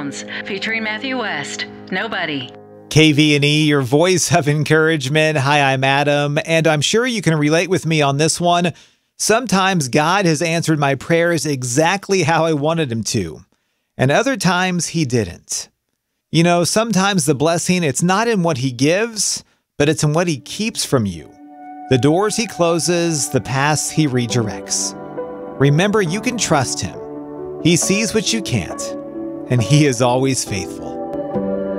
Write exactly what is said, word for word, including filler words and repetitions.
Sounds, featuring Matthew West. Nobody. K V and E, your voice of encouragement. Hi, I'm Adam, and I'm sure you can relate with me on this one. Sometimes God has answered my prayers exactly how I wanted him to, and other times he didn't. You know, sometimes the blessing, it's not in what he gives, but it's in what he keeps from you. The doors he closes, the paths he redirects. Remember, you can trust him. He sees what you can't, and he is always faithful.